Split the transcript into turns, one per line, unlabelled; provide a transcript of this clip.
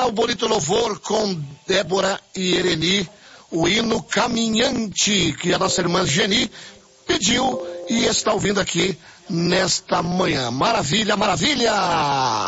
o Bonito Louvor com Débora e Ereni, o hino Caminhante, que a nossa irmã Geni pediu e está ouvindo aqui nesta manhã. Maravilha, maravilha!